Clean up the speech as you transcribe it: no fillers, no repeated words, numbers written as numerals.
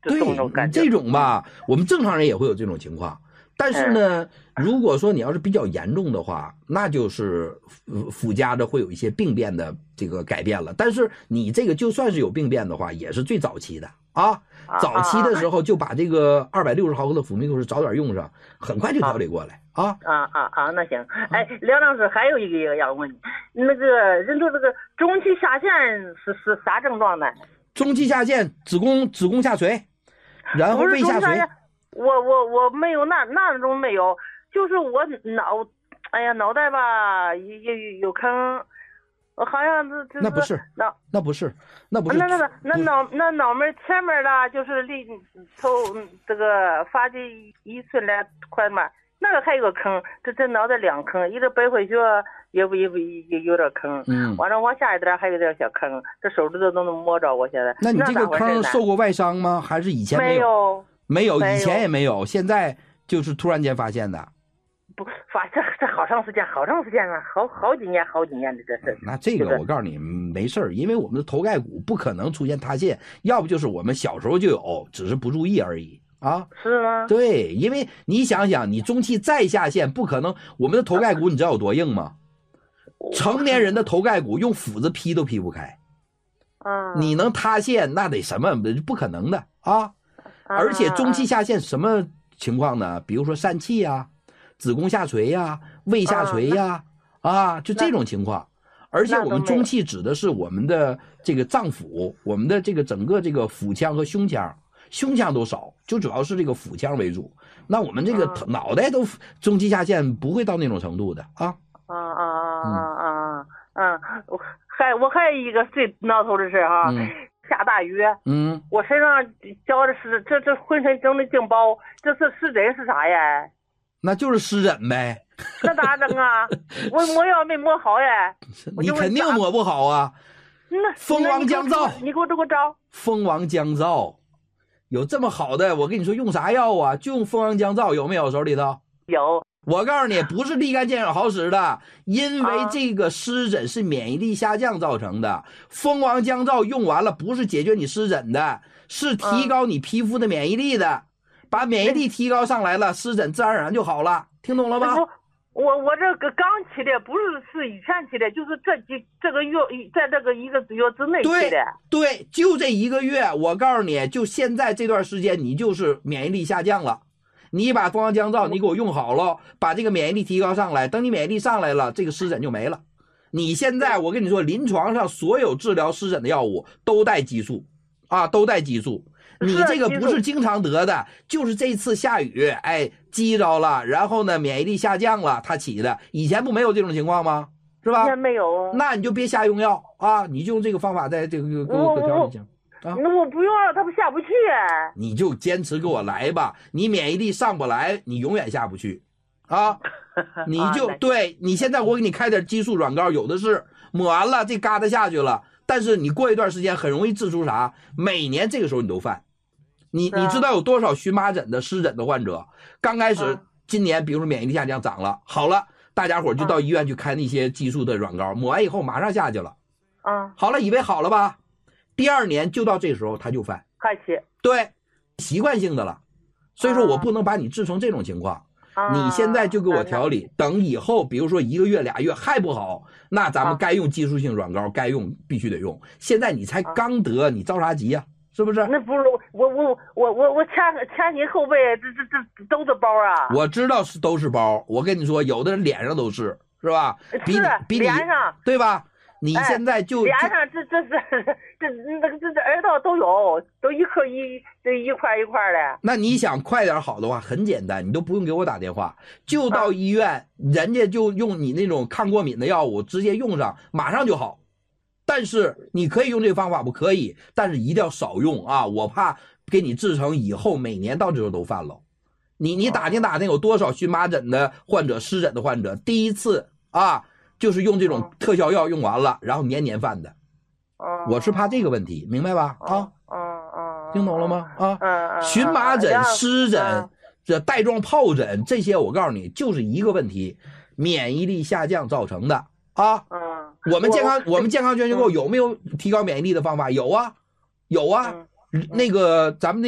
对，这种吧，我们正常人也会有这种情况。但是呢，如果说你要是比较严重的话，那就是附加着会有一些病变的这个改变了。但是你这个就算是有病变的话，也是最早期的啊。早期的时候就把这个260毫克的辅酶素早点用上，很快就调理过来啊。 那行。哎，梁老师还有一个要问你，那个人说这个中期下陷是啥症状呢？ 中期下陷，子宫下垂，然后胃下垂。 我没有那种没有，就是我脑袋吧有坑，好像那不是那脑门前面的，就是离头这个发际1寸来宽嘛，那个还有个坑，这脑袋2坑，一个背回血也有点坑，完了往下一点还有点小坑，这手指头都能摸着我现在。 那你这个坑受过外伤吗？还是以前没有？没有，以前也没有，现在就是突然间发现的。 不，这好长时间了，好几年的这事。 那这个我告诉你没事儿，因为我们的头盖骨不可能出现塌陷，要不就是我们小时候就有，只是不注意而已啊。 是吗？ 对，因为你想想，你中期再下陷，不可能。我们的头盖骨你知道有多硬吗？成年人的头盖骨用斧子劈都劈不开。你能塌陷，那得什么？不可能的啊。而且中期下陷什么情况呢？比如说疝气呀、子宫下垂呀、胃下垂呀，就这种情况。而且我们中期指的是我们的这个脏腑，我们的这个整个这个腹腔和胸腔都少，就主要是这个腹腔为主。那我们这个脑袋都中期下陷不会到那种程度的啊。 我还有一个最挠头的事哈。下大雨，我身上觉得是这浑身整的劲包，这是湿疹是啥呀？ 那就是湿疹呗。 那咋整啊？我摸药没摸好呀。 你肯定摸不好啊。蜂王降燥， 你给我招。 蜂王降燥，有这么好的？我跟你说用啥药啊？就用蜂王降燥，有没有手里头？ 有。 我告诉你，不是立竿见影好使的，因为这个湿疹是免疫力下降造成的。蜂王降燥用完了，不是解决你湿疹的，是提高你皮肤的免疫力的。把免疫力提高上来了，湿疹自然而然就好了。听懂了吗？ 我这个刚起的，不是以前起的，就是这个月，在这个1个月之内起的。 对，就这1个月。我告诉你，就现在这段时间，你就是免疫力下降了。你把蜂王降燥你给我用好了，把这个免疫力提高上来，等你免疫力上来了，这个湿疹就没了。你现在我跟你说，临床上所有治疗湿疹的药物都带激素都带激素。你这个不是经常得的，就是这次下雨激着了，然后呢免疫力下降了它起的。以前不没有这种情况吗？是吧？ 以前没有。 那你就别瞎用药你就用这个方法在这个给我调理一下。 那我不用了，他不下不去你就坚持给我来吧，你免疫力上不来，你永远下不去你就对，你现在我给你开点激素软膏，有的是，抹完了这疙瘩下去了，但是你过一段时间很容易治出啥？每年这个时候你都犯。你知道有多少荨麻疹的湿疹的患者，刚开始今年比如说免疫力下降长了，好了，大家伙就到医院去开那些激素的软膏，抹完以后马上下去了。好了，以为好了吧？第2年就到这时候他就犯， 开启。 对，习惯性的了。所以说我不能把你治成这种情况。你现在就给我调理，等以后比如说1个月2月还不好，那咱们该用技术性软膏该用必须得用。现在你才刚得，你着啥急呀？是不是？ 那不是我前心后背这都是包啊。 我知道都是包，我跟你说，有的人脸上都是吧？比脸上对吧？你现在就脸上这耳道都有，都一块的。 那你想快点好的话，很简单，你都不用给我打电话，就到医院，人家就用你那种抗过敏的药物直接用上，马上就好。但是你可以用这个方法不可以，但是一定要少用我怕给你治成以后每年到这时候都犯了。你打听有多少荨麻疹的患者、湿疹的患者，第一次就是用这种特效药用完了，然后年犯的。我是怕这个问题，明白吧？听懂了吗？荨麻疹、湿疹、这带状疱疹这些，我告诉你，就是一个问题，免疫力下降造成的我们健康全球购有没有提高免疫力的方法？有啊，那个咱们